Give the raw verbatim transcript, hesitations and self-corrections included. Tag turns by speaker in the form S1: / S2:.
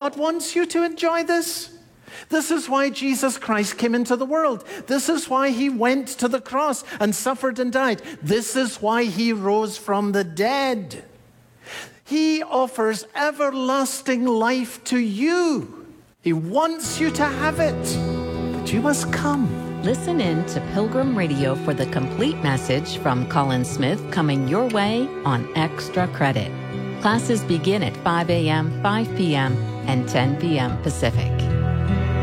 S1: God wants you to enjoy this. This is why Jesus Christ came into the world. This is why he went to the cross and suffered and died. This is why he rose from the dead. He offers everlasting life to you. He wants you to have it, but you must come.
S2: Listen in to Pilgrim Radio for the complete message from Colin Smith coming your way on Extra Credit. Classes begin at five a.m., five p.m., and ten p.m. Pacific.